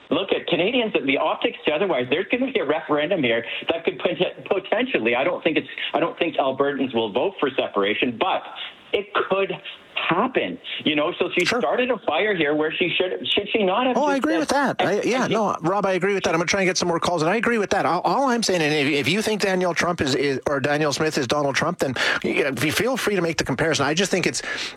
look at Canadians, the optics otherwise, there's going to be a referendum here that could potentially, I don't think Albertans will vote for separation, but it could happen, so she started a fire here where should she not have? Oh, I agree with that. Rob, I agree with that. I'm going to try and get some more calls, and I agree with that. All I'm saying, and if you think Danielle Smith is Donald Trump, then you feel free to make the comparison. I just think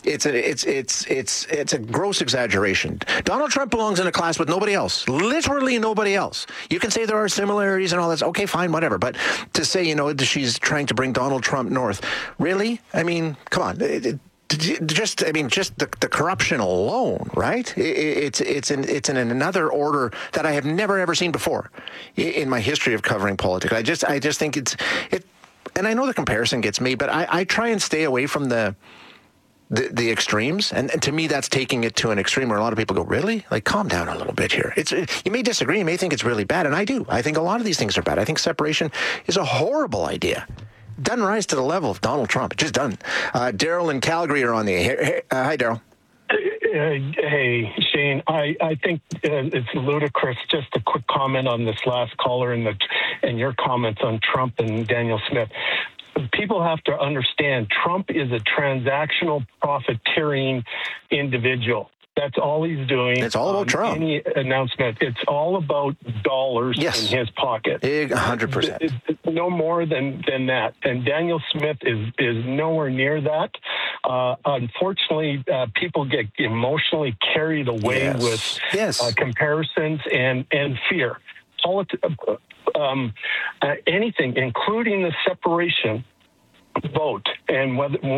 it's a gross exaggeration. Donald Trump belongs in a class with nobody else, literally nobody else. You can say there are similarities and all that. Okay, fine, whatever. But to say, she's trying to bring Donald Trump north, really? I mean, come on. Just the corruption alone, right? It's in another order that I have never ever seen before in my history of covering politics. I just think it, and I know the comparison gets me, but I try and stay away from the extremes, and to me that's taking it to an extreme where a lot of people go, really? Like, calm down a little bit here. You may disagree, you may think it's really bad, and I do. I think a lot of these things are bad. I think separation is a horrible idea. Doesn't rise to the level of Donald Trump. It just doesn't. Daryl in Calgary are on the air. Hi, Daryl. Hey, Shane. I think it's ludicrous. Just a quick comment on this last caller and your comments on Trump and Danielle Smith. People have to understand Trump is a transactional, profiteering individual. That's all he's doing. It's all about Trump. Any announcement. It's all about dollars in his pocket. 100%. No more than that. And Danielle Smith is nowhere near that. Unfortunately, people get emotionally carried away with comparisons and fear. Anything, including the separation vote, and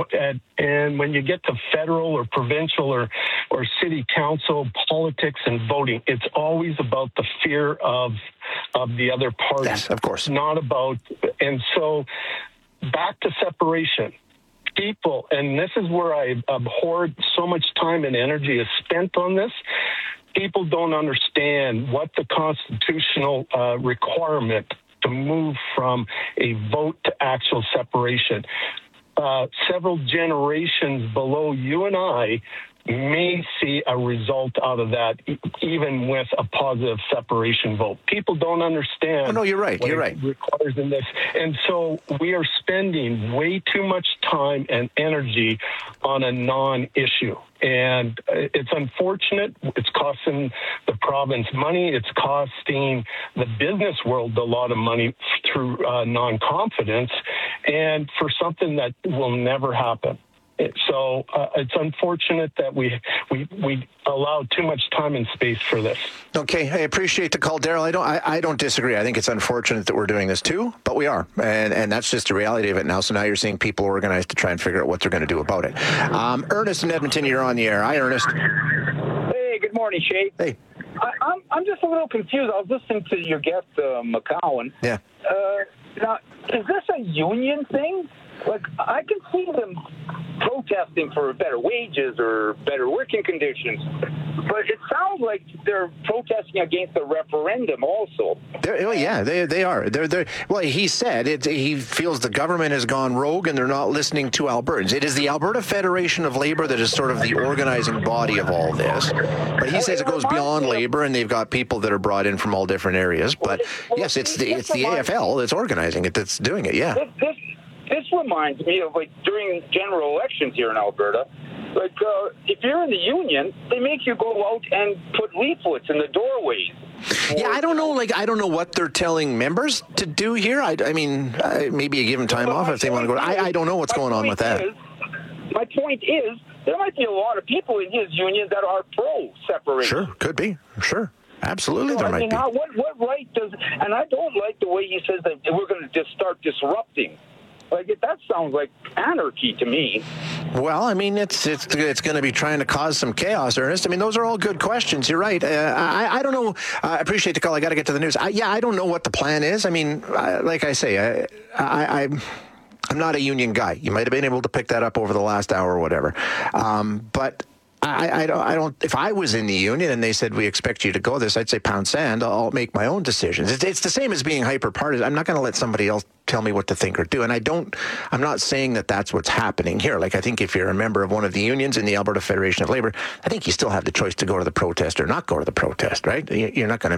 when you get to federal or provincial or city council politics and voting, it's always about the fear of the other party. Yes, of course. Not about, and so back to separation. People, and this is where I abhorred so much time and energy is spent on this. People don't understand what the constitutional requirement to move from a vote to actual separation. Several generations below you and I may see a result out of that, even with a positive separation vote. People don't understand. Oh, no, you're right. You're right. It requires in this, and so we are spending way too much time and energy on a non-issue. And it's unfortunate. It's costing the province money. It's costing the business world a lot of money through non-confidence, and for something that will never happen. So it's unfortunate that we allowed too much time and space for this. Okay, I appreciate the call, Daryl. I don't disagree. I think it's unfortunate that we're doing this too, but we are, and that's just the reality of it now. So now you're seeing people organized to try and figure out what they're going to do about it. Ernest in Edmonton, you're on the air. Hi, Ernest. Hey, good morning, Shay. Hey. I'm just a little confused. I was listening to your guest, McCowan. Yeah. Now, is this a union thing? Like, I can see them protesting for better wages or better working conditions, but it sounds like they're protesting against the referendum also. They are. Well, he said he feels the government has gone rogue and they're not listening to Albertans. It is the Alberta Federation of Labour that is sort of the organizing body of all this. But he says it goes beyond Labour, and they've got people that are brought in from all different areas. But yes, it's the AFL that's organizing it, that's doing it, yeah. This reminds me of, like, during general elections here in Alberta. Like, if you're in the union, they make you go out and put leaflets in the doorways. Yeah, I don't know. Like, I don't know what they're telling members to do here. I mean, maybe you give them time off if they want to go. I don't know what's going on with that. My point is, there might be a lot of people in his union that are pro-separation. Sure, could be. Sure. Absolutely, there might be. What right does... And I don't like the way he says that we're going to just start disrupting. Like, that sounds like anarchy to me. Well, I mean, it's going to be trying to cause some chaos, Ernest. I mean, those are all good questions. You're right. I don't know. I appreciate the call. I got to get to the news. I don't know what the plan is. I mean, like I say, I'm not a union guy. You might have been able to pick that up over the last hour or whatever. But I don't. If I was in the union and they said we expect you to go this, I'd say pound sand. I'll make my own decisions. It's the same as being hyper partisan. I'm not going to let somebody else tell me what to think or do. And I'm not saying that that's what's happening here. Like, I think if you're a member of one of the unions in the Alberta Federation of Labour, I think you still have the choice to go to the protest or not go to the protest, right? You're not going to